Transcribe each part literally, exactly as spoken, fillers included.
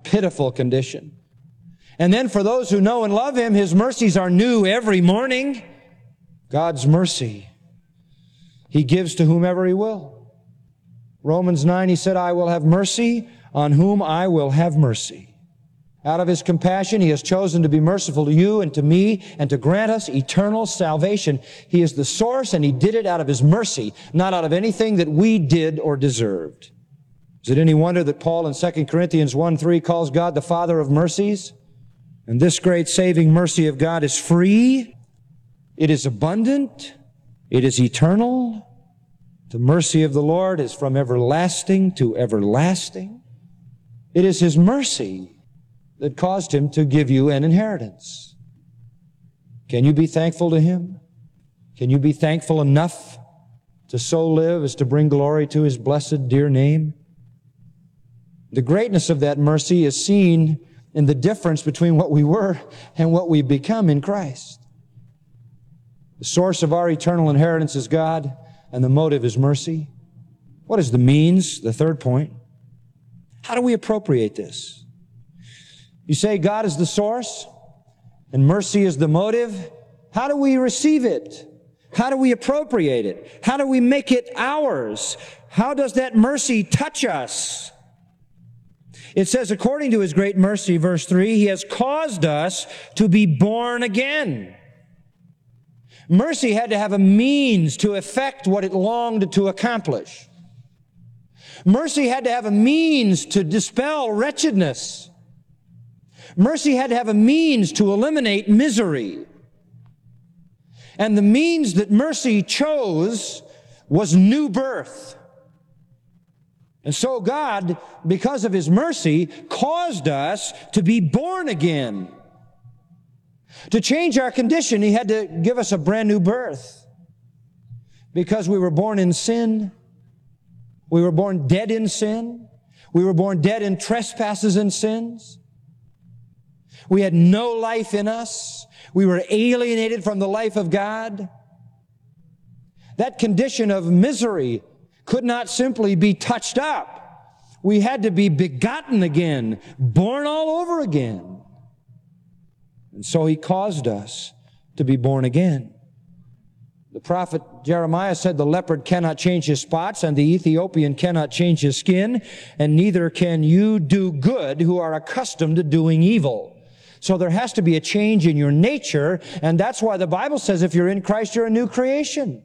pitiful condition. And then for those who know and love Him, His mercies are new every morning. God's mercy He gives to whomever He will. Romans nine, He said, I will have mercy on whom I will have mercy. Out of His compassion, He has chosen to be merciful to you and to me and to grant us eternal salvation. He is the source, and He did it out of His mercy, not out of anything that we did or deserved. Is it any wonder that Paul in Second Corinthians one three calls God the Father of mercies? And this great saving mercy of God is free, it is abundant, it is eternal. The mercy of the Lord is from everlasting to everlasting. It is His mercy that caused Him to give you an inheritance. Can you be thankful to Him? Can you be thankful enough to so live as to bring glory to His blessed dear name? The greatness of that mercy is seen in the difference between what we were and what we become in Christ. The source of our eternal inheritance is God, and the motive is mercy. What is the means? The third point. How do we appropriate this? You say God is the source and mercy is the motive. How do we receive it? How do we appropriate it? How do we make it ours? How does that mercy touch us? It says, according to His great mercy, verse three, He has caused us to be born again. Mercy had to have a means to effect what it longed to accomplish. Mercy had to have a means to dispel wretchedness. Mercy had to have a means to eliminate misery. And the means that mercy chose was new birth. And so God, because of His mercy, caused us to be born again. To change our condition, He had to give us a brand new birth. Because we were born in sin. We were born dead in sin. We were born dead in trespasses and sins. We had no life in us. We were alienated from the life of God. That condition of misery could not simply be touched up. We had to be begotten again, born all over again. And so He caused us to be born again. The prophet Jeremiah said, the leopard cannot change his spots, and the Ethiopian cannot change his skin, and neither can you do good who are accustomed to doing evil. So there has to be a change in your nature, and that's why the Bible says if you're in Christ, you're a new creation.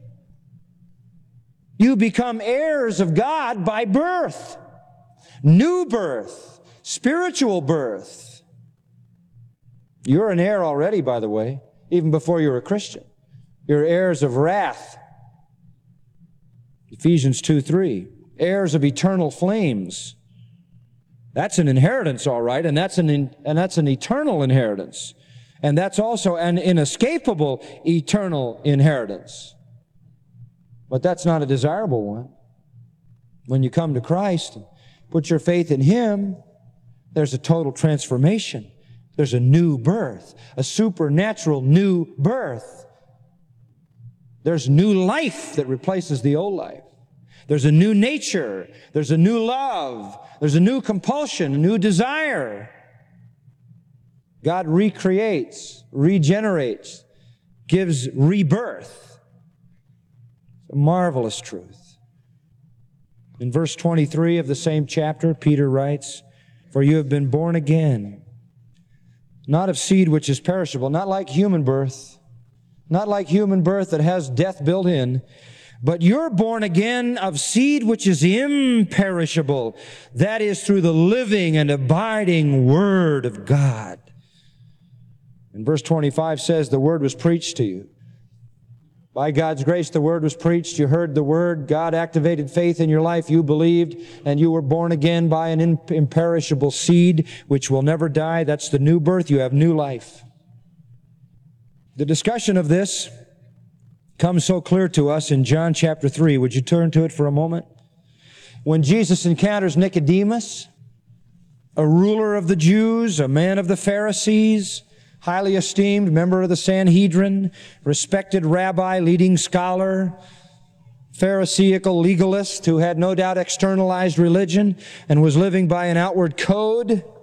You become heirs of God by birth. New birth. Spiritual birth. You're an heir already, by the way, even before you're a Christian. You're heirs of wrath. Ephesians two three. Heirs of eternal flames. That's an inheritance, all right, and that's an in, and that's an eternal inheritance. And that's also an inescapable eternal inheritance. But that's not a desirable one. When you come to Christ and put your faith in Him, there's a total transformation. There's a new birth, a supernatural new birth. There's new life that replaces the old life. There's a new nature. There's a new love. There's a new compulsion, a new desire. God recreates, regenerates, gives rebirth. It's a marvelous truth. In verse twenty-three of the same chapter, Peter writes, "For you have been born again, not of seed which is perishable," not like human birth, not like human birth that has death built in, but you're born again of seed which is imperishable. That is through the living and abiding Word of God. And verse twenty-five says, the Word was preached to you. By God's grace, the Word was preached. You heard the Word. God activated faith in your life. You believed, and you were born again by an imperishable seed which will never die. That's the new birth. You have new life. The discussion of this comes so clear to us in John chapter three. Would you turn to it for a moment? When Jesus encounters Nicodemus, a ruler of the Jews, a man of the Pharisees, highly esteemed, member of the Sanhedrin, respected rabbi, leading scholar, Pharisaical legalist who had no doubt externalized religion and was living by an outward code.